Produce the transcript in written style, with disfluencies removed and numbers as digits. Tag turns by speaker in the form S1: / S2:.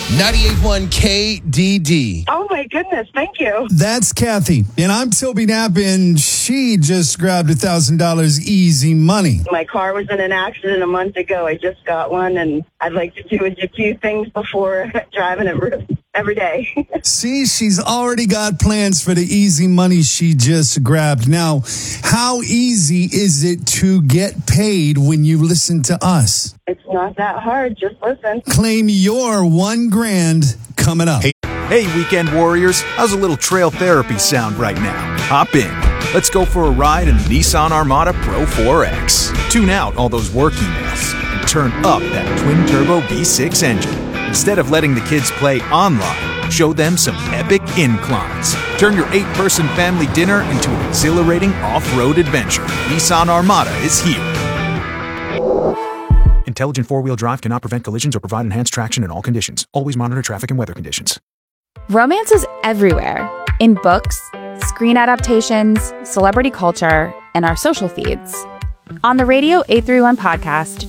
S1: 98.1 KDD.
S2: Oh, my goodness. Thank you.
S3: That's Kathy. And I'm Toby Knapp, and she just grabbed $1,000 easy money.
S2: My car was in an accident a month ago. I just got one, and I'd like to do a few things before driving it every day.
S3: See, she's already got plans for the easy money she just grabbed. Now, how easy is it to get paid when you listen to us?
S2: It's not that hard. Just listen.
S3: Claim your $1,000 coming up.
S4: Hey, weekend warriors, how's a little trail therapy sound right now? Hop in. Let's go for a ride in the Nissan Armada Pro 4X. Tune out all those work emails and turn up that twin-turbo V6 engine. Instead of letting the kids play online, show them some epic inclines. Turn your 8-person family dinner into an exhilarating off-road adventure. Nissan Armada is here. Intelligent four-wheel drive cannot prevent collisions or provide enhanced traction in all conditions. Always monitor traffic and weather conditions.
S5: Romance is everywhere. In books, screen adaptations, celebrity culture, and our social feeds. On the Radio 831 podcast,